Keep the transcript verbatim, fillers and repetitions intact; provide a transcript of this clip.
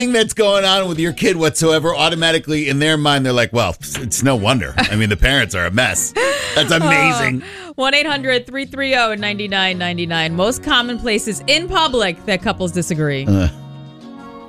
that's going on with your kid whatsoever, automatically in their mind, they're like, well, it's no wonder. I mean, the parents are a mess. That's amazing. one eight hundred three three zero nine nine nine nine. Most common places in public that couples disagree. Uh.